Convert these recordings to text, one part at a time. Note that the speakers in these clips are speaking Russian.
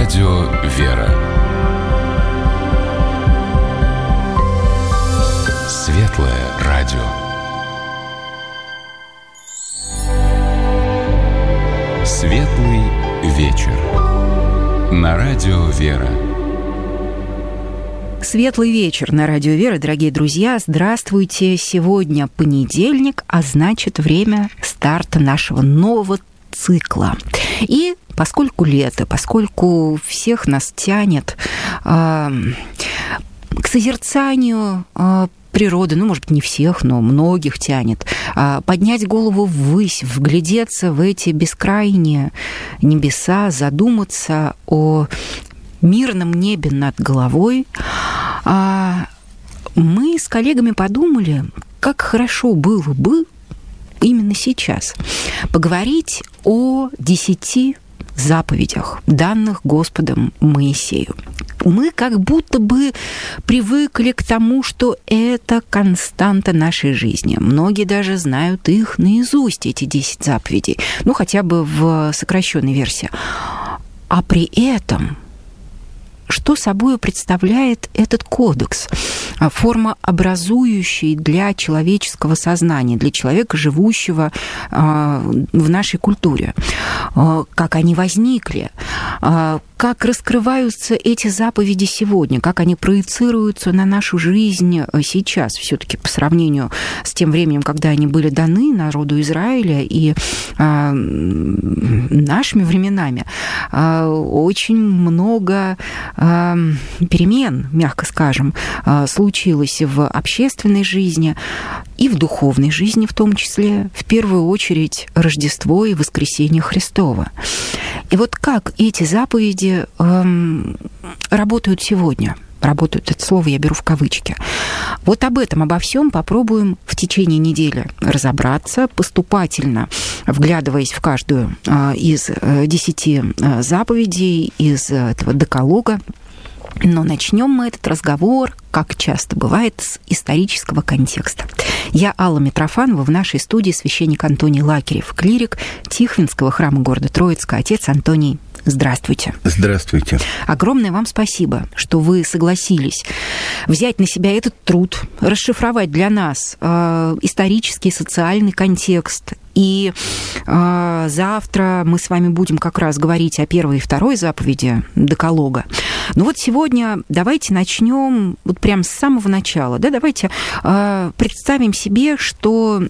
радио «Вера». Светлое радио. Светлый вечер. На радио «Вера». Светлый вечер на радио «Вера», дорогие друзья. Здравствуйте. Сегодня понедельник, а значит, время старта нашего нового цикла. И поскольку лето, поскольку всех нас тянет к созерцанию природы, ну, может быть, не всех, но многих тянет, поднять голову ввысь, вглядеться в эти бескрайние небеса, задуматься о мирном небе над головой, мы с коллегами подумали, как хорошо было бы именно сейчас поговорить о 10 заповедях, данных Господом Моисею. Мы как будто бы привыкли к тому, что это константа нашей жизни. Многие даже знают их наизусть, эти 10 заповедей, ну, хотя бы в сокращенной версии. А при этом что собой представляет этот кодекс? Форма, образующая для человеческого сознания, для человека, живущего в нашей культуре. Как они возникли, как раскрываются эти заповеди сегодня, как они проецируются на нашу жизнь сейчас, все-таки по сравнению с тем временем, когда они были даны народу Израиля и нашими временами. Очень много перемен, мягко скажем, случилось в общественной жизни и в духовной жизни в том числе, в первую очередь Рождество и Воскресение Христово. И вот как эти заповеди работают сегодня? Работают, это слово я беру в кавычки. Вот об этом, обо всем попробуем в течение недели разобраться, поступательно вглядываясь в каждую из 10 заповедей, из этого декалога. Но начнем мы этот разговор, как часто бывает, с исторического контекста. Я Алла Митрофанова, в нашей студии священник Антоний Лакерев, клирик Тихвинского храма города Троицка. Отец Антоний, здравствуйте. Здравствуйте. Огромное вам спасибо, что вы согласились взять на себя этот труд, расшифровать для нас исторический, социальный контекст. И завтра мы с вами будем как раз говорить о первой и второй заповеди Декалога. Но вот сегодня давайте начнем вот прямо с самого начала. Да? Давайте представим себе, что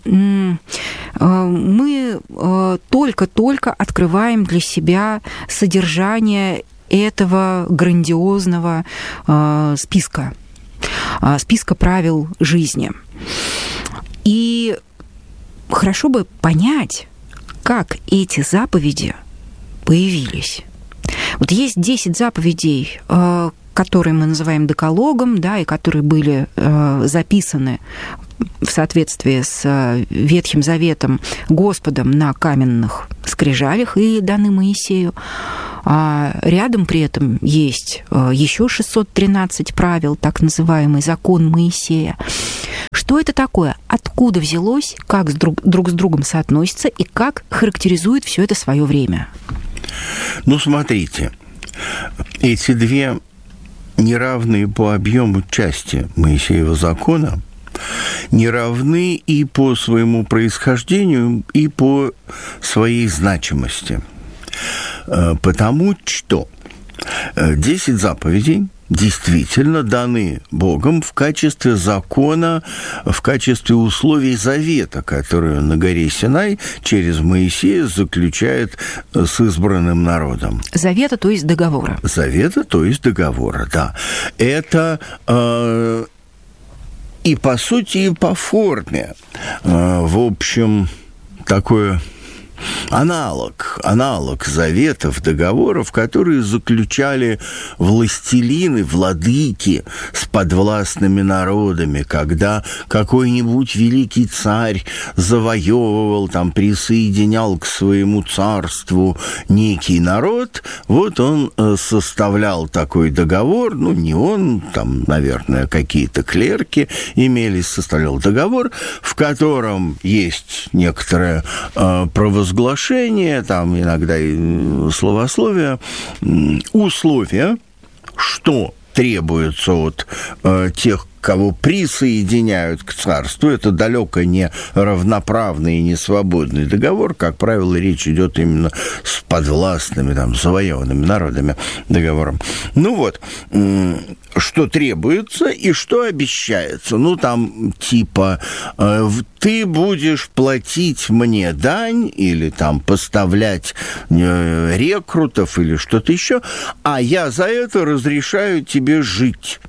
мы только-только открываем для себя содержание этого грандиозного списка правил жизни. И хорошо бы понять, как эти заповеди появились. Вот есть 10 заповедей, которые мы называем декалогом, да, и которые были записаны в соответствии с Ветхим Заветом Господом на каменных скрижалях и даны Моисею. А рядом при этом есть еще 613 правил, так называемый закон Моисея. Что это такое? Откуда взялось, как друг с другом соотносится и как характеризует все это свое время? Ну, смотрите, эти две неравные по объему части Моисеева закона не равны и по своему происхождению, и по своей значимости. Потому что 10 заповедей действительно даны Богом в качестве закона, в качестве условий завета, который на горе Синай через Моисея заключает с избранным народом. Завета, то есть договора. Завета, то есть договора, да. Это и по сути, и по форме, в общем, такое аналог заветов, договоров, которые заключали властелины, владыки с подвластными народами, когда какой-нибудь великий царь завоевывал, там, присоединял к своему царству некий народ, вот он составлял такой договор, ну, не он, там, наверное, какие-то клерки имелись, составлял договор, в котором есть некоторое правосудие, провозглашение, там иногда и словословие, условия, что требуется от тех, кого присоединяют к царству. Это далеко не равноправный и не свободный договор. Как правило, речь идет именно с подвластными, там, завоеванными народами договором. Ну вот, что требуется и что обещается. Ну, там, типа, ты будешь платить мне дань или там поставлять рекрутов или что-то еще, а я за это разрешаю тебе жить.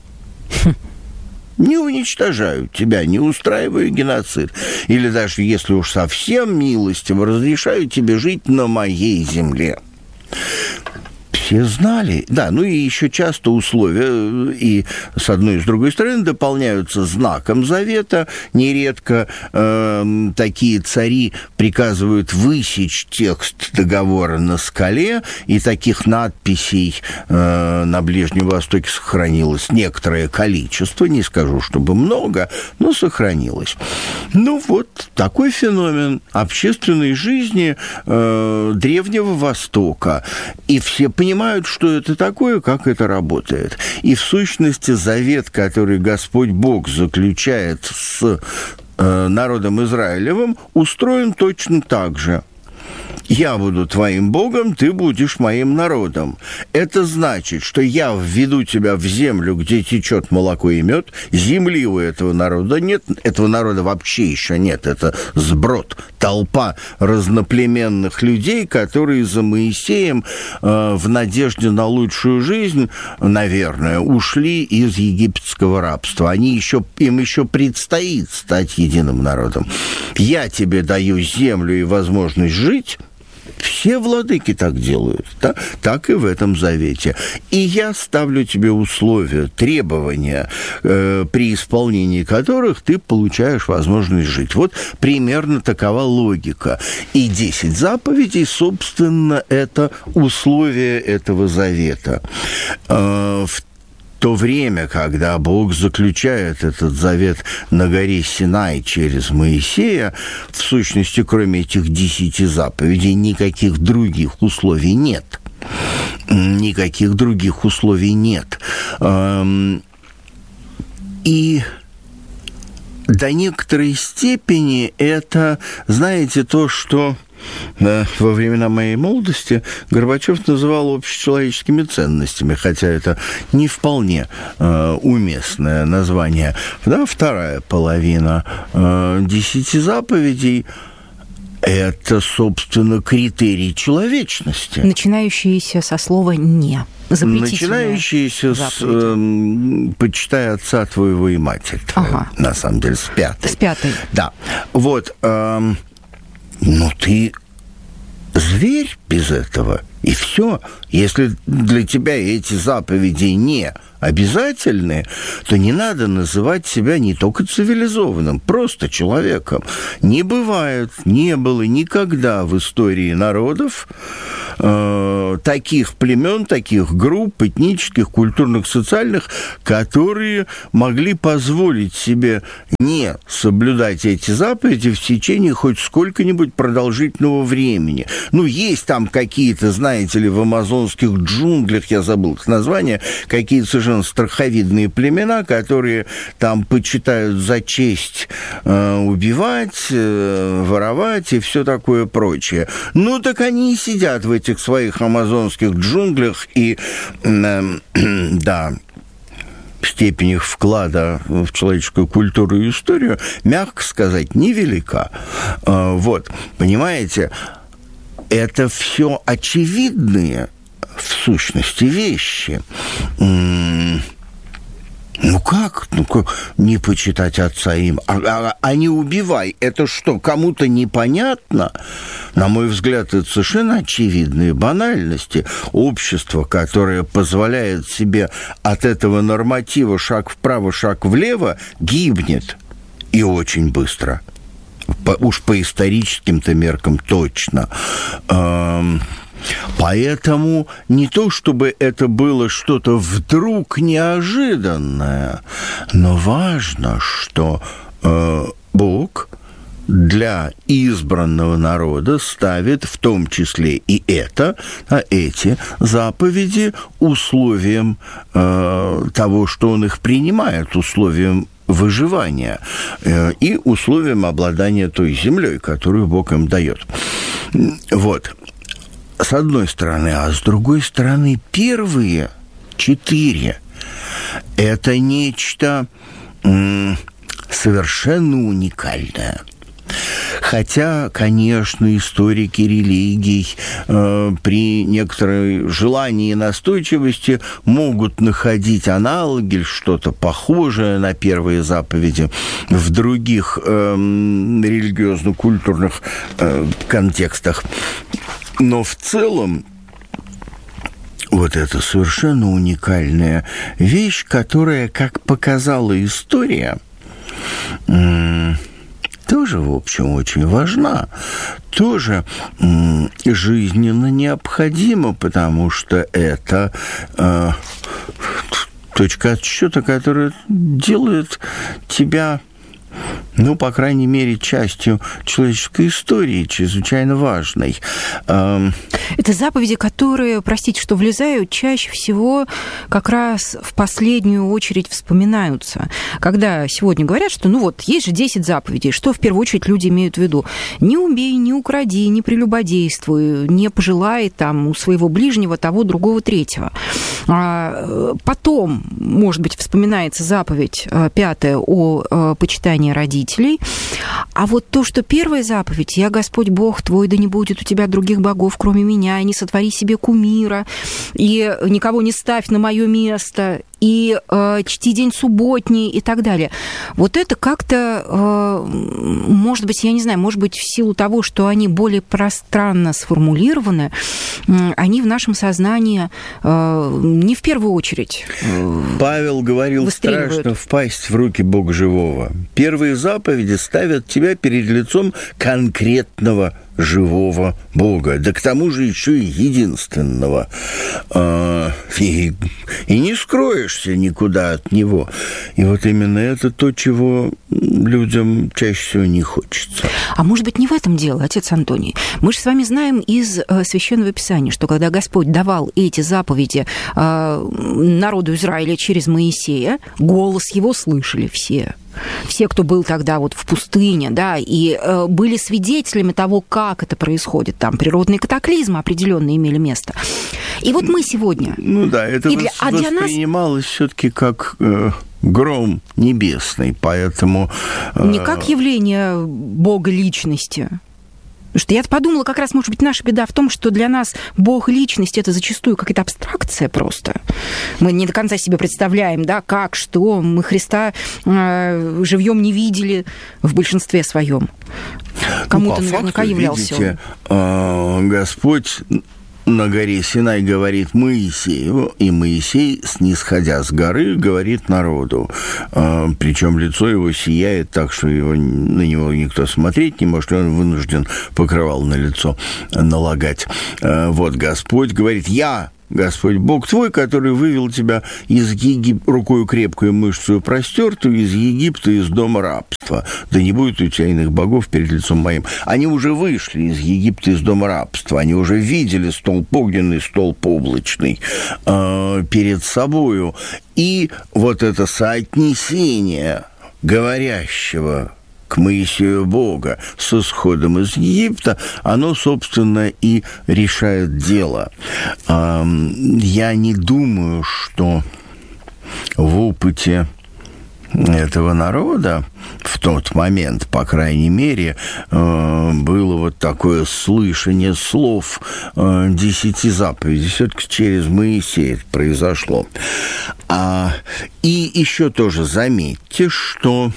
Не уничтожаю тебя, не устраиваю геноцид. Или даже, если уж совсем милостиво, разрешаю тебе жить на моей земле. Все знали. Да, ну и еще часто условия и с одной и с другой стороны дополняются знаком завета. Нередко такие цари приказывают высечь текст договора на скале, и таких надписей на Ближнем Востоке сохранилось некоторое количество, не скажу, чтобы много, но сохранилось. Ну вот, такой феномен общественной жизни Древнего Востока. И все понимают, что это такое, как это работает. И в сущности завет, который Господь Бог заключает с народом Израилевым, устроен точно так же. «Я буду твоим Богом, ты будешь моим народом». Это значит, что я введу тебя в землю, где течет молоко и мед. Земли у этого народа нет, этого народа вообще еще нет. Это сброд, толпа разноплеменных людей, которые за Моисеем в надежде на лучшую жизнь, наверное, ушли из египетского рабства. Им еще предстоит стать единым народом. Я тебе даю землю и возможность жить. Все владыки так делают, да? Так и в этом завете. И я ставлю тебе условия, требования, при исполнении которых ты получаешь возможность жить. Вот примерно такова логика. И 10 заповедей, собственно, это условия этого завета. В то время, когда Бог заключает этот завет на горе Синай через Моисея, в сущности, кроме этих 10 заповедей, никаких других условий нет. Никаких других условий нет. И до некоторой степени это, знаете, то, что во времена моей молодости Горбачев называл общечеловеческими ценностями, хотя это не вполне уместное название. Да, вторая половина 10 заповедей – это, собственно, критерий человечности. Начинающиеся со слова «не». Начинающиеся с «почитай отца твоего и матерь твою», на самом деле, с пятой. С пятой. Да. Вот. Ну, ты зверь без этого, и все. Если для тебя эти заповеди не обязательны, то не надо называть себя не только цивилизованным, просто человеком. Не бывает, не было никогда в истории народов таких племен, таких групп этнических, культурных, социальных, которые могли позволить себе не соблюдать эти заповеди в течение хоть сколько-нибудь продолжительного времени. Ну, есть там какие-то, знаете ли, в амазонских джунглях, я забыл их название, какие-то совершенно страховидные племена, которые там почитают за честь убивать, воровать и все такое прочее. Ну, так они и сидят в этих своих амазонских джунглях, и, да, степень их вклада в человеческую культуру и историю, мягко сказать, невелика. Вот, понимаете, это все очевидные, в сущности, вещи. Ну как не почитать отца им? А не убивай. Это что, кому-то непонятно? На мой взгляд, это совершенно очевидные банальности. Общество, которое позволяет себе от этого норматива шаг вправо, шаг влево, гибнет. И очень быстро. Уж по историческим-то меркам точно. Поэтому не то, чтобы это было что-то вдруг неожиданное, но важно, что Бог для избранного народа ставит в том числе и эти заповеди условием того, что он их принимает, условием выживания и условием обладания той землей, которую Бог им дает. Вот. С одной стороны, а с другой стороны, первые 4 – это нечто совершенно уникальное. Хотя, конечно, историки религий при некоторой желании и настойчивости могут находить аналоги, что-то похожее на первые заповеди в других религиозно-культурных контекстах. Но в целом вот это совершенно уникальная вещь, которая, как показала история, тоже, в общем, очень важна, тоже жизненно необходима, потому что это точка отсчета, которая делает тебя, ну, по крайней мере, частью человеческой истории, чрезвычайно важной. Это заповеди, которые, простите, что влезаю, чаще всего как раз в последнюю очередь вспоминаются. Когда сегодня говорят, что, ну вот, есть же 10 заповедей, что в первую очередь люди имеют в виду? Не убей, не укради, не прелюбодействуй, не пожелай там у своего ближнего того, другого, третьего. Потом, может быть, вспоминается заповедь 5 о почитании родителей. А вот то, что первая заповедь, «Я Господь Бог твой, да не будет у тебя других богов, кроме меня, и не сотвори себе кумира, и никого не ставь на мое место, и чти день субботний», и так далее. Вот это как-то, может быть, я не знаю, может быть, в силу того, что они более пространно сформулированы, они в нашем сознании не в первую очередь Павел говорил: страшно впасть в руки Бога живого. Первые заповеди ставят тебя перед лицом конкретного живого Бога, да к тому же еще и единственного. И не скроешься никуда от Него. И вот именно это то, чего людям чаще всего не хочется. А может быть, не в этом дело, отец Антоний? Мы же с вами знаем из Священного Писания, что когда Господь давал эти заповеди народу Израиля через Моисея, голос его слышали все. Все, кто был тогда вот в пустыне, да, и были свидетелями того, как это происходит. Там природные катаклизмы определенные имели место. И вот мы сегодня... Ну да, это воспринималось все-таки как гром небесный, поэтому... Не как явление Бога личности. Потому что я подумала, как раз, может быть, наша беда в том, что для нас Бог личность – это зачастую какая-то абстракция просто. Мы не до конца себе представляем, да, как, что. Мы Христа живьем не видели в большинстве своем. Кому-то наверняка являлся видите, он. Господь на горе Синай говорит Моисею, и Моисей, снисходя с горы, говорит народу. Причем лицо его сияет так, что на него никто смотреть не может, и он вынужден покрывало на лицо налагать. Вот Господь говорит: «Я, Господь Бог твой, который вывел тебя из Египта, рукою крепкую, мышцу простертую, из Египта, из дома рабства. Да не будет у тебя иных богов перед лицом моим». Они уже вышли из Египта, из дома рабства. Они уже видели столб огненный, столб облачный перед собою. И вот это соотнесение говорящего к Моисею Бога с исходом из Египта, оно, собственно, и решает дело. Я не думаю, что в опыте этого народа в тот момент, по крайней мере, было вот такое слышание слов 10 заповедей. Все-таки через Моисея это произошло. И еще тоже заметьте, что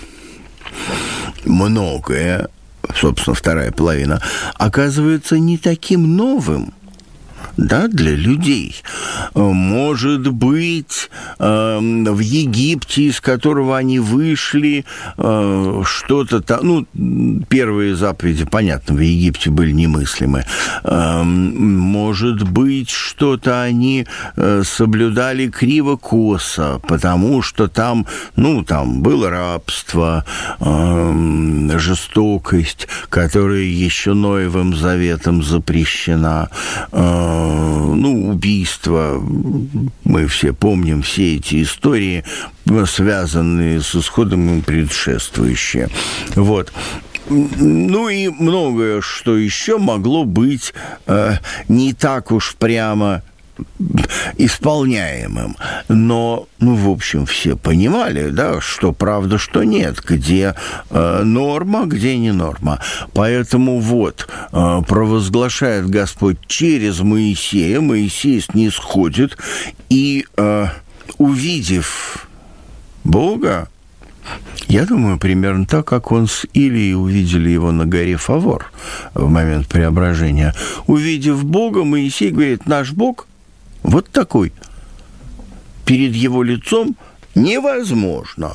многое, собственно, вторая половина, оказывается не таким новым, да, для людей. Может быть, в Египте, из которого они вышли, что-то там... Ну, первые заповеди, понятно, в Египте были немыслимы. Может быть, что-то они соблюдали криво-косо, потому что там, ну, там было рабство, жестокость, которая еще Ноевым заветом запрещена, ну, убийство. Мы все помним все эти истории, связанные с исходом и предшествующие. Вот. Ну и многое, что еще могло быть не так уж прямо исполняемым. Но, ну, в общем, все понимали, да, что правда, что нет, где норма, где не норма. Поэтому вот, провозглашает Господь через Моисея, Моисей снисходит, и, увидев Бога, я думаю, примерно так, как он с Илией увидели его на горе Фавор в момент преображения. Увидев Бога, Моисей говорит: наш Бог вот такой. Перед его лицом невозможно.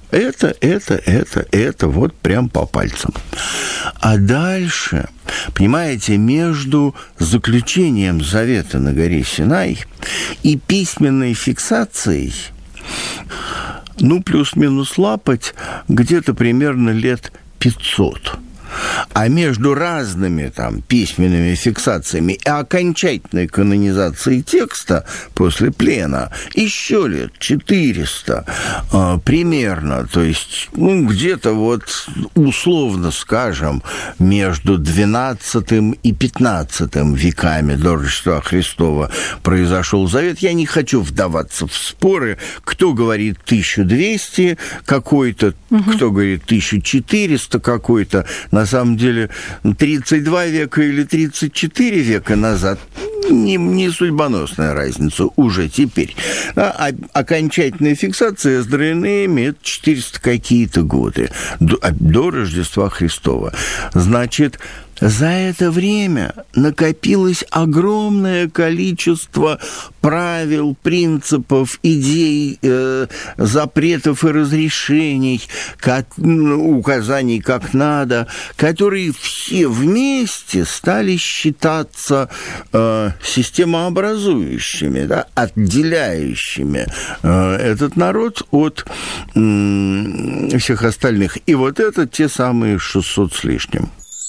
Это вот прям по пальцам. А дальше, понимаете, между заключением завета на горе Синай и письменной фиксацией, ну, плюс-минус лапать, где-то примерно лет 500. А между разными там письменными фиксациями и окончательной канонизацией текста после плена еще лет 400 примерно. То есть, ну, где-то вот, условно скажем, между 12 и 15 веками до Рождества Христова произошел завет. Я не хочу вдаваться в споры, кто говорит 1200 какой-то, кто говорит 1400 какой-то. На самом деле 32 века или 34 века назад не судьбоносная разница уже теперь. А окончательная фиксация с ДНР это 400 какие-то годы до Рождества Христова. Значит, за это время накопилось огромное количество правил, принципов, идей, запретов и разрешений, указаний как надо, которые все вместе стали считаться системообразующими, да, отделяющими этот народ от всех остальных. И вот это те самые 600 с лишним.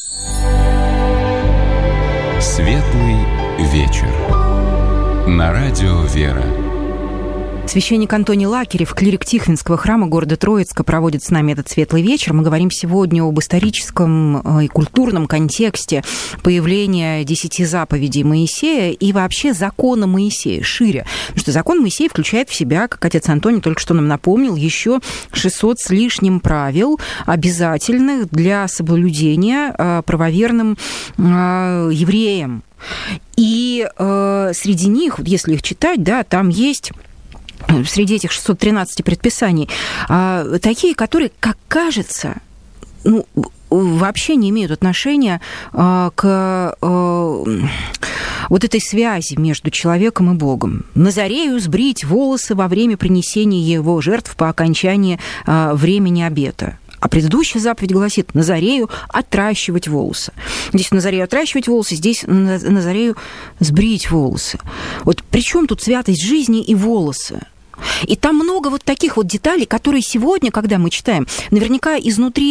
Светлый вечер. На радио «Вера». Священник Антоний Лакерев, клирик Тихвинского храма города Троицка, проводит с нами этот светлый вечер. Мы говорим сегодня об историческом и культурном контексте появления 10 заповедей Моисея и вообще закона Моисея шире. Потому что закон Моисея включает в себя, как отец Антоний только что нам напомнил, еще 600 с лишним правил, обязательных для соблюдения правоверным евреям. И среди них, если их читать, да, там есть... Среди этих 613 предписаний такие, которые, как кажется, ну, вообще не имеют отношения к вот этой связи между человеком и Богом. Назарею сбрить волосы во время принесения его жертв по окончании времени обета. А предыдущая заповедь гласит: Назарею отращивать волосы. Здесь Назарею отращивать волосы, здесь Назарею сбрить волосы. Вот при чем тут святость жизни и волосы? И там много вот таких вот деталей, которые сегодня, когда мы читаем, наверняка изнутри